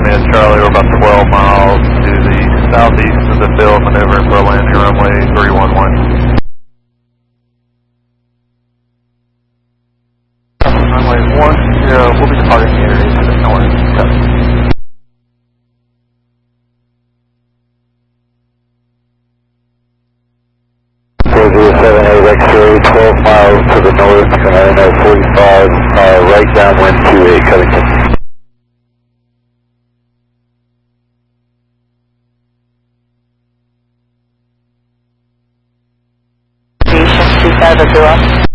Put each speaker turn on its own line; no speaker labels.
Romeo Charlie, we're about 12 miles to the southeast of the field, maneuvering for landing runway 311. Runway 10, we'll be departing the area to the north.
X-ray, 12 miles to the north, and 45, right downwind to 8 Covington.
Station 250.